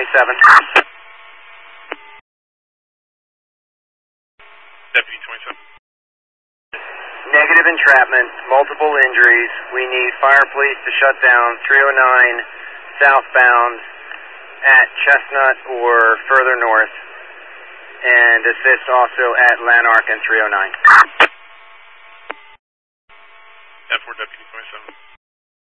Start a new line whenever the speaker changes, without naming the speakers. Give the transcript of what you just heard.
27.
Deputy 27.
Negative entrapment, multiple injuries. We need fire police to shut down 309 southbound at Chestnut or further north, and assist also at Lanark and 309.
10-4, Deputy 27.